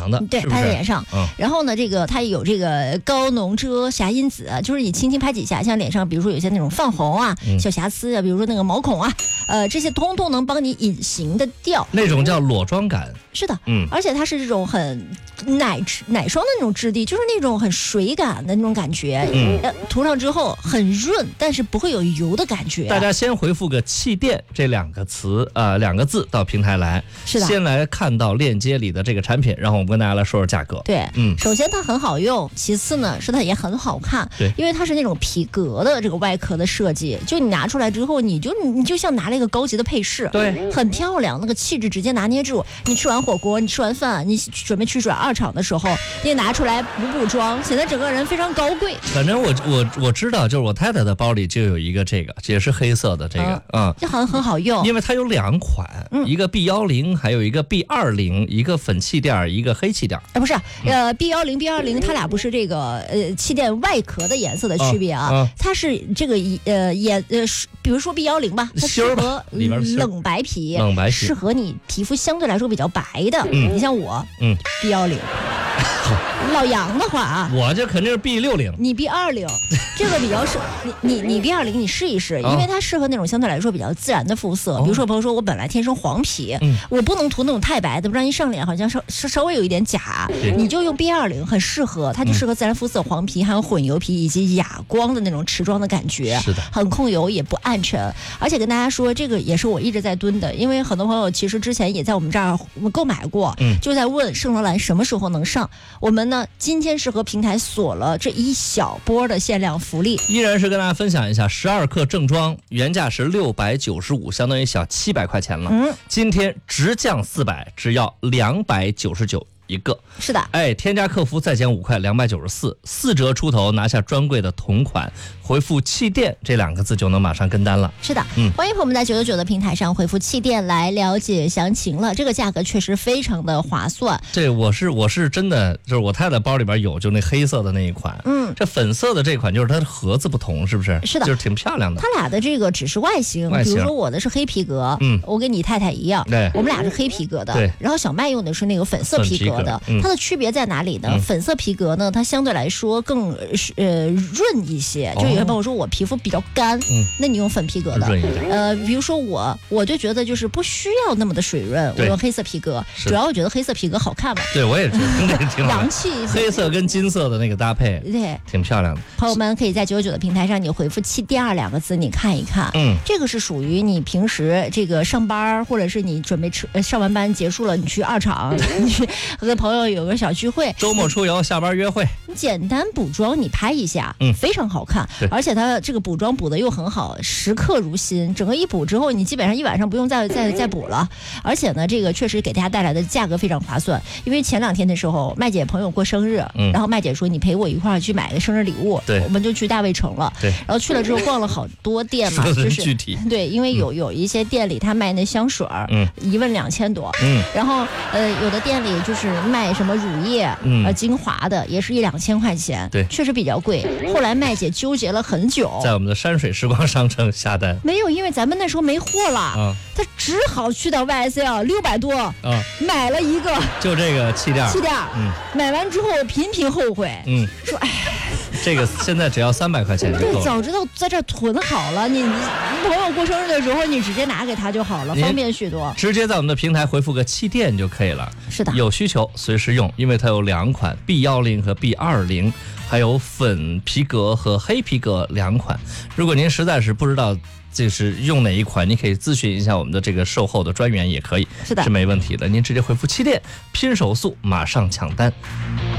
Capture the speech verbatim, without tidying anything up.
上的， 对， 是不是拍在脸上。 嗯， 然后呢，这个它有这个高浓遮瑕因子，就是你轻轻拍几下，像脸上比如说有些那种泛红啊、 嗯、 小瑕疵啊，比如说那个毛孔啊，呃，这些通通能帮你隐形的掉。 那种叫裸妆感。 是的， 嗯， 而且它是这种很奶奶霜的那种质地，就是那种很水感的那种感觉。 嗯， 呃、涂上之后很润，但是不会有油的感觉。 大家先回复个气垫这两个词呃两个字到平台来， 是的， 先来看到链接里的这个产品，然后我们跟大家来说说价格。 对， 嗯， 首先它很好用，其次呢是它也很好看。 对， 因为它是那种皮革的这个外壳的设计，就你拿出来之后，你就你就像拿了一个高级的配饰， 对， 很漂亮，那个气质直接拿捏住。你吃完火锅，你吃完饭，你准备去转二厂的时候，你拿出来补补妆，显得整个人非常高贵。 反正我我我知道，就是我太太的包里就有一个这个，也是黑色的这个，嗯， 嗯就很很好用， 因为它有两款，嗯、一个 B 一零，还有一个 B 二零，一个粉气垫，一个黑气垫。 啊，不是，呃 ，B 一零、B 二零，它俩不是这个呃气垫外壳的颜色的区别啊， 啊啊它是这个呃也呃，比如说 B 一零吧，它适合冷白皮， 冷白皮适合你皮肤相对来说比较白的，嗯、你像我， 嗯 ，B 一零。老杨的话啊， 我这肯定是 B 六零， 你 B 二零，这个比较适你你你 B 二零你试一试，因为它适合那种相对来说比较自然的肤色。比如说，朋友说我本来天生黄皮， 嗯、 我不能涂那种太白的，不然一上脸好像稍稍微有一点假。你就用 B 二零，很适合，它就适合自然肤色、黄皮，还有混油皮以及哑光的那种持妆的感觉。 是的， 很控油，也不暗沉。而且跟大家说，这个也是我一直在蹲的，因为很多朋友其实之前也在我们这儿购买过， 嗯、 就在问圣罗兰什么时候能上。我们呢，今天是和平台锁了这一小波的限量福利， 依然是跟大家分享一下，十二克正装原价是六百九十五，相当于小七百块钱了。 嗯， 今天直降四百，只要两百九十九一个。 是的， 哎，添加客服再减五块，两百九十四，四折出头拿下专柜的同款，回复气垫这两个字就能马上跟单了。 是的， 嗯， 欢迎朋友们在九九九的平台上回复气垫来了解详情了，这个价格确实非常的划算。 这我是我是真的，就是我太太包里边有，就那黑色的那一款， 嗯， 这粉色的这款就是它的盒子不同，是不是？ 是的， 就是挺漂亮的。 它俩的这个只是外形， 外形比如说我的是黑皮革， 嗯， 我跟你太太一样， 对， 我们俩是黑皮革的， 对。 然后小麦用的是那个粉色皮革的， 嗯、 它的区别在哪里呢？ 嗯、 粉色皮革呢，它相对来说更呃润一些，就有些朋友说我皮肤比较干， 嗯， 那你用粉皮革的，呃，比如说我，我就觉得就是不需要那么的水润，我用黑色皮革，主要我觉得黑色皮革好看嘛。 对，我也觉得那个挺好洋气， 黑色跟金色的那个搭配， 对， 挺漂亮的。 朋友们可以在九九九的平台上，你回复气垫二两个字，你看一看， 嗯， 这个是属于你平时这个上班，或者是你准备吃上完班结束了，你去二厂，你去和朋友有个小聚会， 周末出游，下班约会， 你简单补妆，你拍一下， 嗯， 非常好看，而且它这个补妆补的又很好，时刻如新，整个一补之后，你基本上一晚上不用再再再补了。而且呢，这个确实给大家带来的价格非常划算，因为前两天的时候，麦姐朋友过生日， 嗯， 然后麦姐说你陪我一块儿去买个生日礼物， 对， 我们就去大卫城了， 对， 然后去了之后逛了好多店嘛，就是具体对，因为有有一些店里他卖那香水儿， 嗯， 一问两千多， 嗯， 然后呃有的店里就是卖什么乳液， 嗯， 呃精华的也是一两千块钱， 对， 确实比较贵。后来麦姐纠结了很久， 在我们的山水时光商城下单， 没有，因为咱们那时候没货了， 啊， 他只好去到 Y S L 六百多， 啊， 买了一个， 就这个气垫， 气垫， 嗯， 买完之后频频后悔， 嗯， 说哎。 这个现在只要三百块钱就够了。 对，早知道在这儿囤好了，你你朋友过生日的时候，你直接拿给他就好了，方便许多。 直接在我们的平台回复个气垫就可以了。 是的， 有需求随时用，因为它有两款 B 一零 和 B 二零，还有粉皮革和黑皮革两款。如果您实在是不知道就是用哪一款，你可以咨询一下我们的这个售后的专员也可以， 是的， 是没问题的。您直接回复气垫，拼手速，马上抢单。